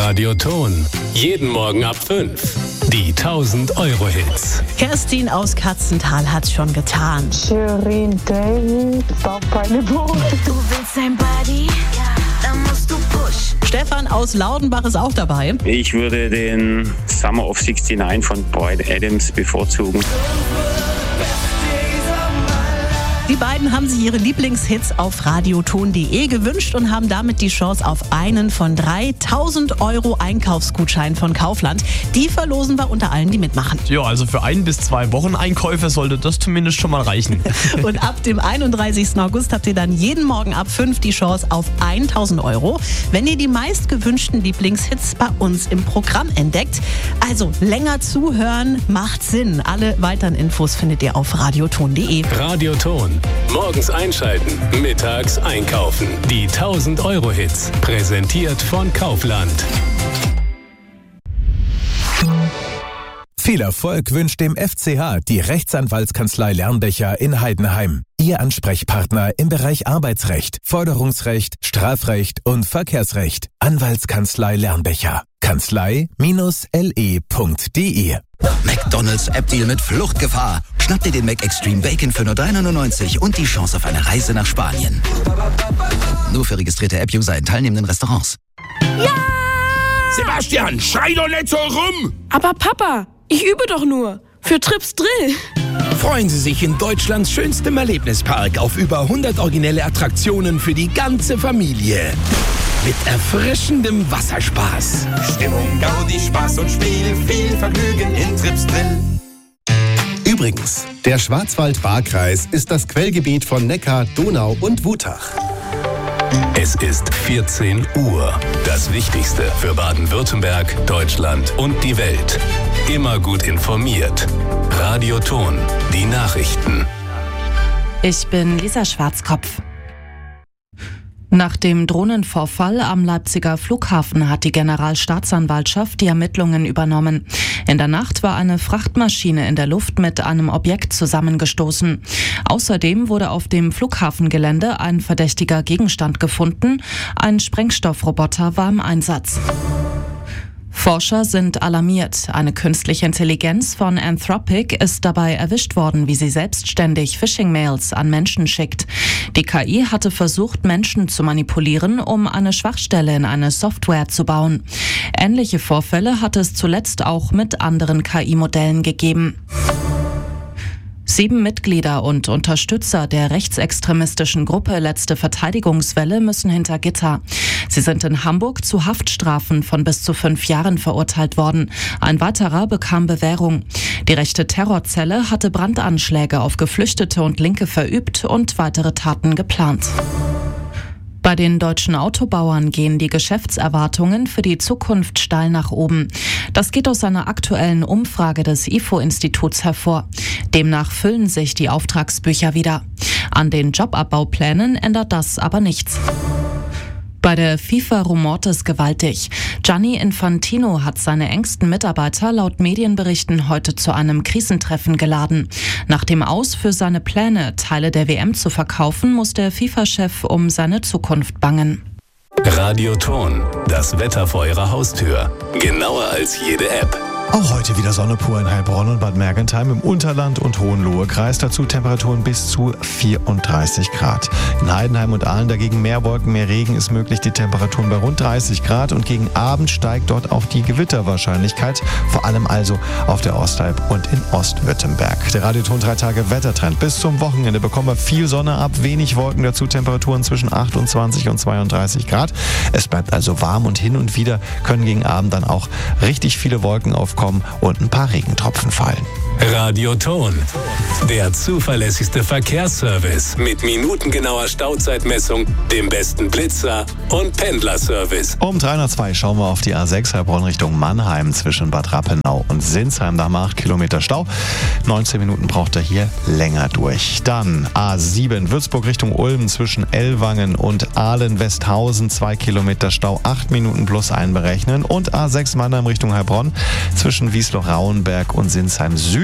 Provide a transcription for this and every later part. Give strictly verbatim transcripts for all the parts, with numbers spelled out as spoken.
Radio Ton. Jeden Morgen ab fünf. Die tausend Euro Hits. Kerstin aus Katzental hat's schon getan. Shirin David, Papa Nebo. Du willst ein Buddy? Ja, dann musst du push. Stefan aus Laudenbach ist auch dabei. Ich würde den Summer of sixty-nine von Bryan Adams bevorzugen. Die beiden haben sich ihre Lieblingshits auf radioton punkt de gewünscht und haben damit die Chance auf einen von drei tausend Euro Einkaufsgutschein von Kaufland. Die verlosen wir unter allen, die mitmachen. Ja, also für ein bis zwei Wochen Einkäufe sollte das zumindest schon mal reichen. Und ab dem einunddreißigsten August habt ihr dann jeden Morgen ab fünf die Chance auf tausend Euro, wenn ihr die meistgewünschten Lieblingshits bei uns im Programm entdeckt. Also länger zuhören macht Sinn. Alle weiteren Infos findet ihr auf radioton punkt de. Radioton. Morgens einschalten, mittags einkaufen. Die tausend Euro Hits. Präsentiert von Kaufland. Viel Erfolg wünscht dem F C H die Rechtsanwaltskanzlei Lernbecher in Heidenheim. Ihr Ansprechpartner im Bereich Arbeitsrecht, Forderungsrecht, Strafrecht und Verkehrsrecht. Anwaltskanzlei Lernbecher. Kanzlei-le punkt de. McDonald's App-Deal mit Fluchtgefahr. Schnapp dir den Mac Extreme Bacon für nur drei neunundneunzig und die Chance auf eine Reise nach Spanien. Nur für registrierte App-User in teilnehmenden Restaurants. Ja! Sebastian, schrei doch nicht so rum! Aber Papa, ich übe doch nur. Für Trips Drill. Freuen Sie sich in Deutschlands schönstem Erlebnispark auf über hundert originelle Attraktionen für die ganze Familie. Mit erfrischendem Wasserspaß. Stimmung, Gaudi, Spaß und Spiel, viel Vergnügen in Trips Drill. Übrigens, der Schwarzwald-Baar-Kreis ist das Quellgebiet von Neckar, Donau und Wutach. Es ist vierzehn Uhr. Das Wichtigste für Baden-Württemberg, Deutschland und die Welt. Immer gut informiert. Radioton. Die Nachrichten. Ich bin Lisa Schwarzkopf. Nach dem Drohnenvorfall am Leipziger Flughafen hat die Generalstaatsanwaltschaft die Ermittlungen übernommen. In der Nacht war eine Frachtmaschine in der Luft mit einem Objekt zusammengestoßen. Außerdem wurde auf dem Flughafengelände ein verdächtiger Gegenstand gefunden. Ein Sprengstoffroboter war im Einsatz. Forscher sind alarmiert. Eine künstliche Intelligenz von Anthropic ist dabei erwischt worden, wie sie selbstständig Phishing-Mails an Menschen schickt. Die K I hatte versucht, Menschen zu manipulieren, um eine Schwachstelle in eine Software zu bauen. Ähnliche Vorfälle hat es zuletzt auch mit anderen K I-Modellen gegeben. Sieben Mitglieder und Unterstützer der rechtsextremistischen Gruppe Letzte Verteidigungswelle müssen hinter Gitter. Sie sind in Hamburg zu Haftstrafen von bis zu fünf Jahren verurteilt worden. Ein weiterer bekam Bewährung. Die rechte Terrorzelle hatte Brandanschläge auf Geflüchtete und Linke verübt und weitere Taten geplant. Bei den deutschen Autobauern gehen die Geschäftserwartungen für die Zukunft steil nach oben. Das geht aus einer aktuellen Umfrage des I F O-Instituts hervor. Demnach füllen sich die Auftragsbücher wieder. An den Jobabbauplänen ändert das aber nichts. Bei der FIFA rumort es gewaltig. Gianni Infantino hat seine engsten Mitarbeiter laut Medienberichten heute zu einem Krisentreffen geladen. Nach dem Aus für seine Pläne, Teile der W M zu verkaufen, muss der FIFA-Chef um seine Zukunft bangen. Radioton. Das Wetter vor Ihrer Haustür. Genauer als jede App. Auch heute wieder Sonne pur in Heilbronn und Bad Mergentheim im Unterland und Hohenlohe-Kreis. Dazu Temperaturen bis zu vierunddreißig Grad. In Heidenheim und Aalen dagegen mehr Wolken, mehr Regen ist möglich. Die Temperaturen bei rund dreißig Grad und gegen Abend steigt dort auch die Gewitterwahrscheinlichkeit. Vor allem also auf der Ostalb und in Ostwürttemberg. Der Radioton drei Tage Wettertrend. Bis zum Wochenende bekommen wir viel Sonne ab, wenig Wolken, dazu Temperaturen zwischen achtundzwanzig und zweiunddreißig Grad. Es bleibt also warm und hin und wieder können gegen Abend dann auch richtig viele Wolken aufkommen und ein paar Regentropfen fallen. Radioton. Der zuverlässigste Verkehrsservice mit minutengenauer Stauzeitmessung, dem besten Blitzer und Pendlerservice. Um drei Uhr zwei schauen wir auf die A sechs Heilbronn Richtung Mannheim zwischen Bad Rappenau und Sinsheim. Da haben wir acht Kilometer Stau. neunzehn Minuten braucht er hier länger durch. Dann A sieben Würzburg Richtung Ulm zwischen Ellwangen und Aalen-Westhausen. zwei Kilometer Stau, acht Minuten plus einberechnen. Und A sechs Mannheim Richtung Heilbronn zwischen Wiesloch-Rauenberg und Sinsheim Süd.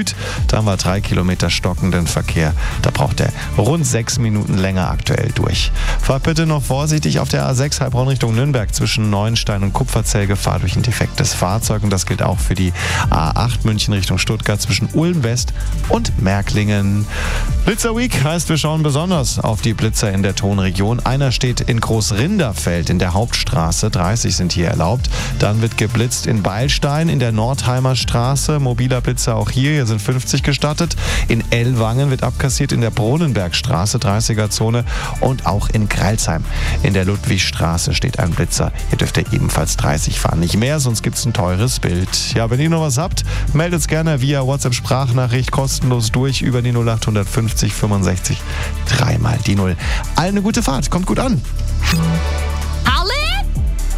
Süd. Da haben wir drei Kilometer stockenden Verkehr. Da braucht er rund sechs Minuten länger aktuell durch. Fahrt bitte noch vorsichtig auf der A sechs Heilbronn Richtung Nürnberg zwischen Neuenstein und Kupferzell, Gefahr durch ein defektes Fahrzeug. Und das gilt auch für die A acht München Richtung Stuttgart zwischen Ulm West und Märklingen. Blitzer Week heißt, wir schauen besonders auf die Blitzer in der Tonregion. Einer steht in Großrinderfeld in der Hauptstraße. dreißig sind hier erlaubt. Dann wird geblitzt in Beilstein in der Nordheimer Straße. Mobiler Blitzer auch hier. Hier sind fünfzig gestattet. In Ellwangen wird abkassiert in der Bronenbergstraße, dreißiger Zone. Und auch in Greilsheim in der Ludwigstraße steht ein Blitzer. Hier dürft ihr ebenfalls dreißig fahren. Nicht mehr, sonst gibt es ein teures Bild. Ja, wenn ihr noch was habt, meldet es gerne via WhatsApp-Sprachnachricht kostenlos durch über die null acht fünfzig fünfundsechzig dreimal die null. Allen eine gute Fahrt. Kommt gut an. Alle?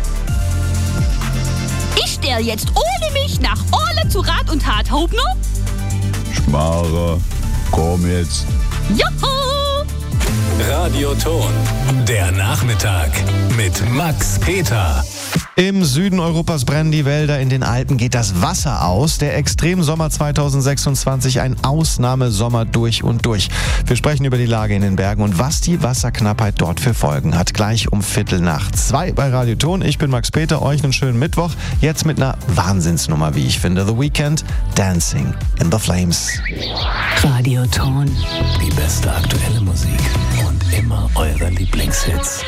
Ich stell jetzt ohne mich nach Orle zu Rat und Tat. Hope no? Schmarre, komm jetzt. Juhu! Radioton, der Nachmittag mit Max Peter. Im Süden Europas brennen die Wälder, in den Alpen geht das Wasser aus. Der Extremsommer zweitausendsechsundzwanzig, ein Ausnahmesommer durch und durch. Wir sprechen über die Lage in den Bergen und was die Wasserknappheit dort für Folgen hat. Gleich um Viertel nach zwei bei Radioton. Ich bin Max Peter, euch einen schönen Mittwoch. Jetzt mit einer Wahnsinnsnummer, wie ich finde. The Weeknd, Dancing in the Flames. Radioton, die beste aktuelle Musik und immer eure Lieblingshits.